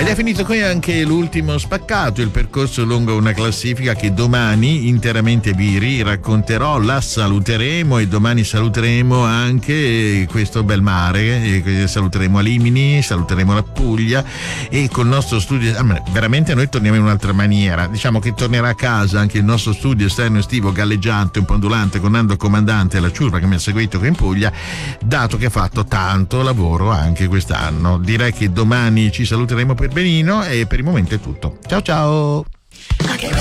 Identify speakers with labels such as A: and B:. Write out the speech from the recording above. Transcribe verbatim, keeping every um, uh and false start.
A: Ed è finito qui anche l'ultimo spaccato, il percorso lungo una classifica che domani interamente vi riracconterò. La saluteremo e domani saluteremo anche questo bel mare, e saluteremo Alimini, saluteremo la Puglia, e col nostro studio veramente noi torniamo in un'altra maniera. Diciamo che tornerà a casa anche il nostro studio esterno estivo galleggiante, un po' ondulante, con Nando Comandante e la ciurma che mi ha seguito qui in Puglia, dato che ha fatto tanto lavoro anche quest'anno. Direi che domani ci saluteremo per benino, e per il momento è tutto. Ciao ciao.